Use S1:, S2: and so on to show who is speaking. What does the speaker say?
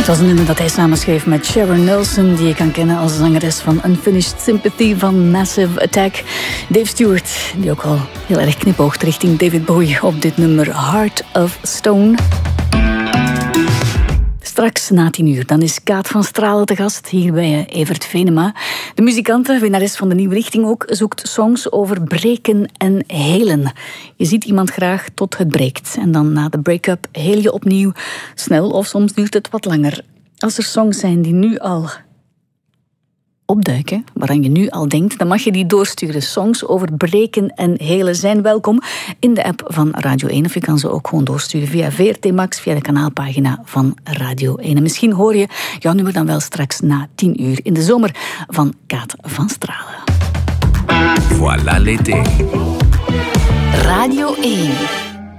S1: Het was een nummer dat hij samenschreef met Sharon Nelson, die je kan kennen als zangeres van Unfinished Sympathy van Massive Attack. Dave Stewart, die ook al heel erg knipoogt richting David Bowie op dit nummer Heart of Stone. Straks na 10:00, dan is Kaat van Stralen te gast hier bij Evert Venema. De muzikante, winnares van de Nieuwe Richting ook, zoekt songs over breken en helen. Je ziet iemand graag tot het breekt. En dan na de break-up heel je opnieuw. Snel of soms duurt het wat langer. Als er songs zijn die nu al opduiken, waaraan je nu al denkt, dan mag je die doorsturen. Songs over breken en helen zijn welkom in de app van Radio 1. Of je kan ze ook gewoon doorsturen via VRT Max, via de kanaalpagina van Radio 1. En misschien hoor je jouw nummer dan wel straks na 10:00 in de zomer van Kaat van Stralen.
S2: Voilà l'été.
S1: Radio 1.